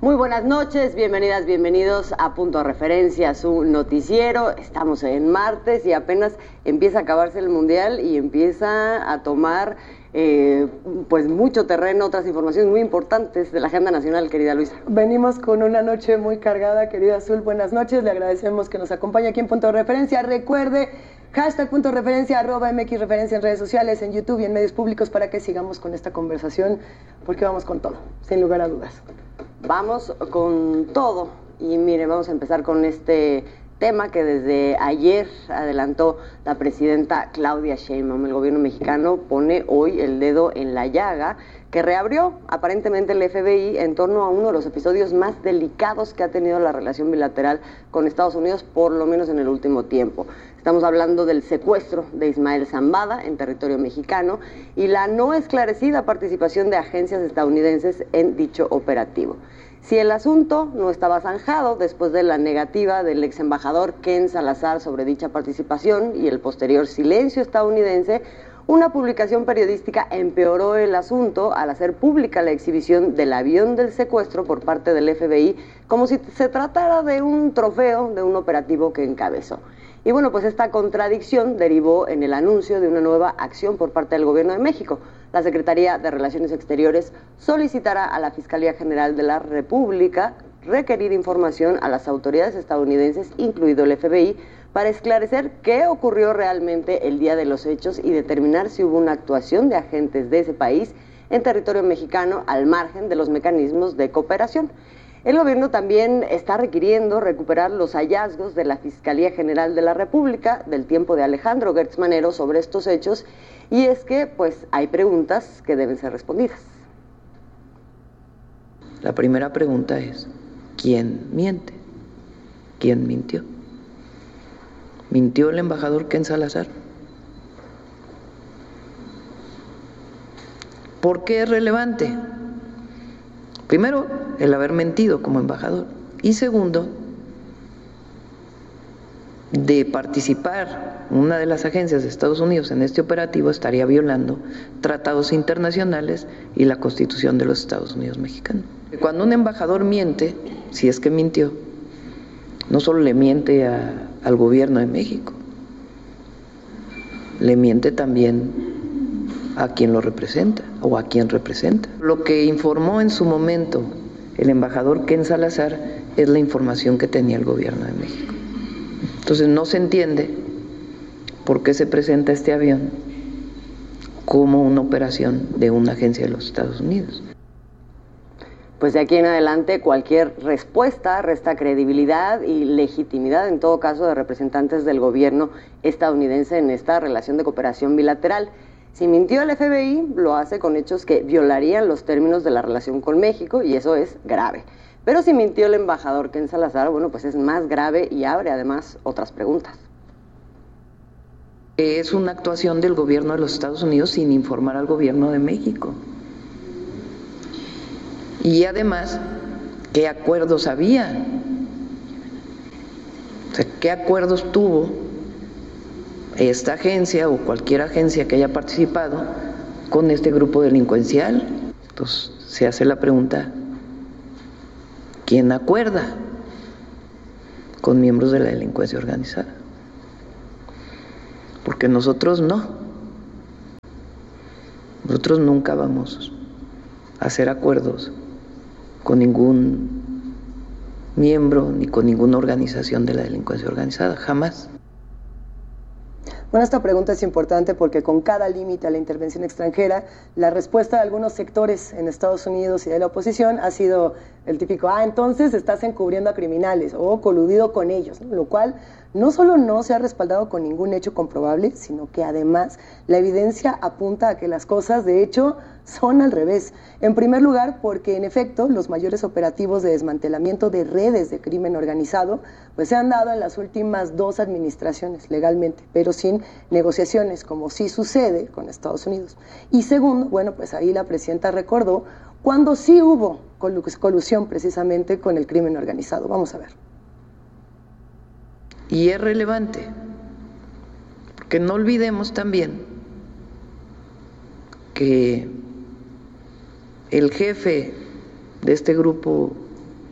Muy buenas noches, bienvenidas, bienvenidos a Punto de Referencia, su noticiero. Estamos en martes y apenas empieza a acabarse el Mundial y empieza a tomar pues mucho terreno, otras informaciones muy importantes de la agenda nacional, querida Luisa. Venimos con una noche muy cargada, querida Azul. Buenas noches, le agradecemos que nos acompañe aquí en Punto de Referencia. Recuerde, hashtag Punto de Referencia, @MX Referencia en redes sociales, en YouTube y en medios públicos para que sigamos con esta conversación, porque vamos con todo, sin lugar a dudas. Vamos con todo y mire, vamos a empezar con este tema que desde ayer adelantó la presidenta Claudia Sheinbaum. El gobierno mexicano pone hoy el dedo en la llaga que reabrió aparentemente el FBI en torno a uno de los episodios más delicados que ha tenido la relación bilateral con Estados Unidos, por lo menos en el último tiempo. Estamos hablando del secuestro de Ismael Zambada en territorio mexicano y la no esclarecida participación de agencias estadounidenses en dicho operativo. Si el asunto no estaba zanjado después de la negativa del ex embajador Ken Salazar sobre dicha participación y el posterior silencio estadounidense, una publicación periodística empeoró el asunto al hacer pública la exhibición del avión del secuestro por parte del FBI como si se tratara de un trofeo de un operativo que encabezó. Y bueno, pues esta contradicción derivó en el anuncio de una nueva acción por parte del Gobierno de México. La Secretaría de Relaciones Exteriores solicitará a la Fiscalía General de la República requerir información a las autoridades estadounidenses, incluido el FBI, para esclarecer qué ocurrió realmente el día de los hechos y determinar si hubo una actuación de agentes de ese país en territorio mexicano al margen de los mecanismos de cooperación. El gobierno también está requiriendo recuperar los hallazgos de la Fiscalía General de la República del tiempo de Alejandro Gertz Manero sobre estos hechos, y es que pues hay preguntas que deben ser respondidas. La primera pregunta es, ¿quién miente? ¿Quién mintió? ¿Mintió el embajador Ken Salazar? ¿Por qué es relevante? Primero, el haber mentido como embajador. Y segundo, de participar una de las agencias de Estados Unidos en este operativo estaría violando tratados internacionales y la Constitución de los Estados Unidos mexicanos. Cuando un embajador miente, si es que mintió, no solo le miente al gobierno de México, le miente también a quien lo representa o a quien representa. Lo que informó en su momento el embajador Ken Salazar es la información que tenía el gobierno de México. Entonces no se entiende por qué se presenta este avión como una operación de una agencia de los Estados Unidos. Pues de aquí en adelante cualquier respuesta resta credibilidad y legitimidad, en todo caso, de representantes del gobierno estadounidense en esta relación de cooperación bilateral. Si mintió el FBI, lo hace con hechos que violarían los términos de la relación con México y eso es grave. Pero si mintió el embajador Ken Salazar, bueno, pues es más grave y abre además otras preguntas. Es una actuación del gobierno de los Estados Unidos sin informar al gobierno de México. Y además, ¿qué acuerdos había? O sea, ¿qué acuerdos tuvo esta agencia o cualquier agencia que haya participado con este grupo delincuencial? Entonces se hace la pregunta, ¿quién acuerda con miembros de la delincuencia organizada? Porque nosotros no. Nosotros nunca vamos a hacer acuerdos con ningún miembro ni con ninguna organización de la delincuencia organizada, jamás. Bueno, esta pregunta es importante porque con cada límite a la intervención extranjera, la respuesta de algunos sectores en Estados Unidos y de la oposición ha sido el típico, entonces estás encubriendo a criminales o coludido con ellos, ¿no? Lo cual no solo no se ha respaldado con ningún hecho comprobable, sino que además la evidencia apunta a que las cosas de hecho son al revés. En primer lugar, porque en efecto los mayores operativos de desmantelamiento de redes de crimen organizado pues se han dado en las últimas 2 administraciones legalmente, pero sin negociaciones, como sí sucede con Estados Unidos. Y segundo, bueno, pues ahí la presidenta recordó cuando sí hubo colusión precisamente con el crimen organizado. Vamos a ver. Y es relevante, porque no olvidemos también que el jefe de este grupo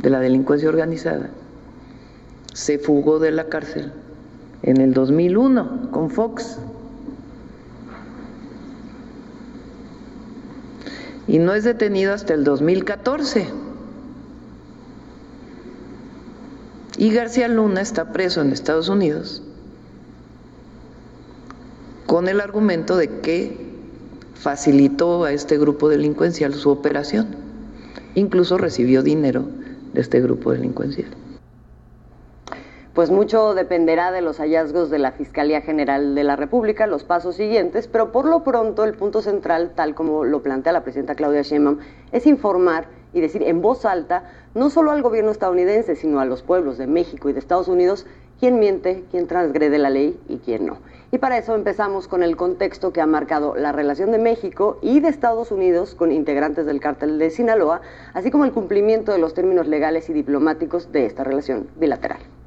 de la delincuencia organizada, se fugó de la cárcel en el 2001 con Fox. Y no es detenido hasta el 2014. Y García Luna está preso en Estados Unidos con el argumento de que facilitó a este grupo delincuencial su operación. Incluso recibió dinero de este grupo delincuencial. Pues mucho dependerá de los hallazgos de la Fiscalía General de la República, los pasos siguientes, pero por lo pronto el punto central, tal como lo plantea la presidenta Claudia Sheinbaum, es informar y decir en voz alta, no solo al gobierno estadounidense, sino a los pueblos de México y de Estados Unidos, quién miente, quién transgrede la ley y quién no. Y para eso empezamos con el contexto que ha marcado la relación de México y de Estados Unidos con integrantes del cártel de Sinaloa, así como el cumplimiento de los términos legales y diplomáticos de esta relación bilateral.